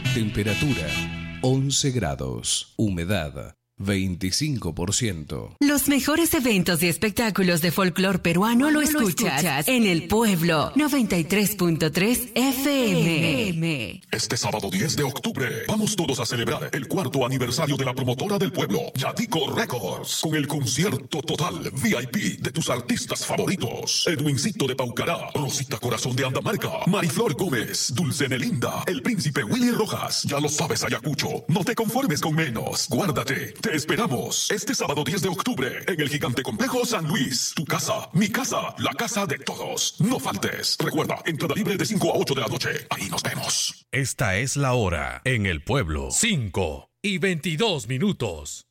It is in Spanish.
Temperatura 11 grados. Humedad 25%. Los mejores eventos y espectáculos de folclor peruano lo escuchas en El Pueblo 93.3 FM. Este sábado 10 de octubre vamos todos a celebrar el 4º aniversario de la promotora del pueblo, Yadico Records, con el concierto total VIP de tus artistas favoritos: Edwincito de Paucará, Rosita Corazón de Andamarca, Mariflor Gómez, Dulce Nelinda, el Príncipe Willy Rojas. Ya lo sabes, Ayacucho, no te conformes con menos. Guárdate. Te esperamos este sábado 10 de octubre en el Gigante Complejo San Luis. Tu casa, mi casa, la casa de todos. No faltes. Recuerda, entrada libre de 5 a 8 de la noche. Ahí nos vemos. Esta es la hora en El Pueblo. 5:22.